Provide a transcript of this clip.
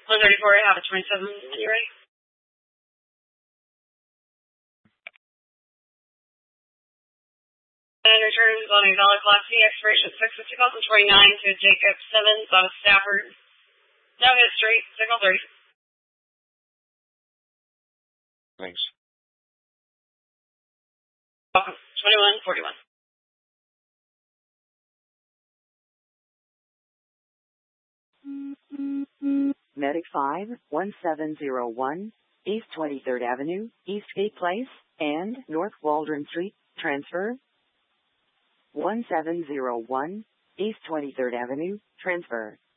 134, I have a 27. You ready? And returns on a valid Class C expiration 6 of 2029 to Jacob Simmons out of Stafford. No history. Signal 30. Thanks. Welcome. 2141. Medic 51701, East 23rd Avenue, East Gate Place, and North Waldron Street, transfer. 1701, East 23rd Avenue, transfer.